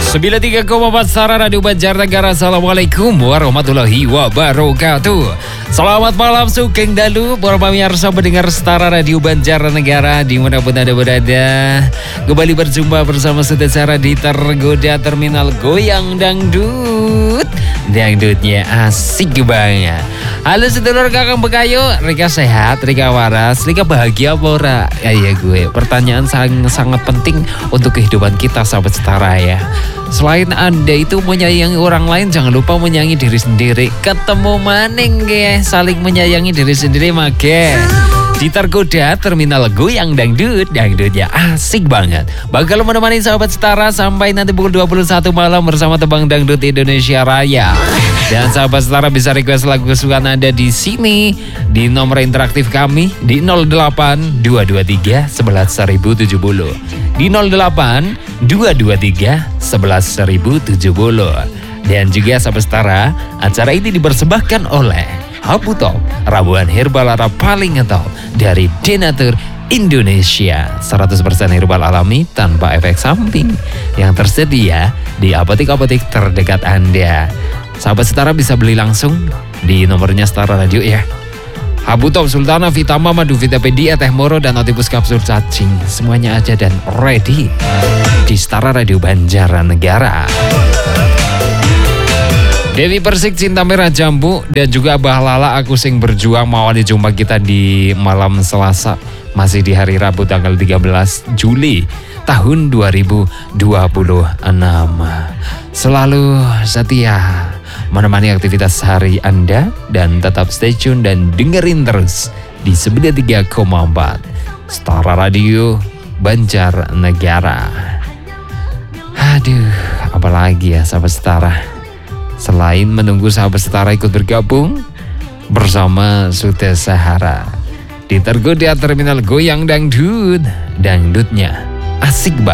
93,4 Setara Radio Banjarnegara. Assalamualaikum warahmatullahi wabarakatuh. Selamat malam Sugeng Dalu para pemirsa pendengar Setara Radio Banjarnegara dimanapun Anda berada. Kembali berjumpa bersama Sutesara di Tergoda Terminal Goyang Dangdut. Dangdutnya asik banget. Halo sedulur kakang bekayu, Rika sehat, Rika waras, Rika bahagia apa ora? Ya gue, pertanyaan sangat penting untuk kehidupan kita sahabat Setara ya. Selain Anda itu menyayangi orang lain, jangan lupa menyayangi diri sendiri. Ketemu maning ya, saling menyayangi diri sendiri make. Di Tergoda Terminal Goyang Dangdut, dangdutnya asik banget. Bakal menemani sahabat Setara sampai nanti pukul 21 malam bersama Tebang Dangdut Indonesia Raya. Dan sahabat Setara bisa request lagu kesukaan Anda di sini di nomor interaktif kami di 08 223 11 1070. Di 08 223 11 1070. Dan juga sahabat Setara, acara ini dipersembahkan oleh Habu Top, ramuan herbal Arab paling ngetop dari Denatur Indonesia. 100% herbal alami tanpa efek samping yang tersedia di apotek-apotek terdekat Anda. Sahabat Setara bisa beli langsung di nomornya Setara Radio ya. Habu Top, Sultana, Vitama, Madu, Vitapedia, Teh Moro, dan Otipus Kapsul Cacing. Semuanya aja dan ready di Setara Radio Banjarnegara. Dewi Persik, Cinta Merah Jambu, dan juga Abah Lala, Aku Sing Berjuang mau dijumpa kita di malam Selasa. Masih di hari Rabu tanggal 13 Juli tahun 2026. Selalu setia menemani aktivitas hari Anda dan tetap stay tune dan dengerin terus di 93,4 Setara Radio Banjarnegara. Aduh, apalagi ya sahabat Setara, selain menunggu sahabat Setara ikut bergabung bersama Sutesara di Tergoda Terminal Goyang Dangdut, dangdutnya asik banget.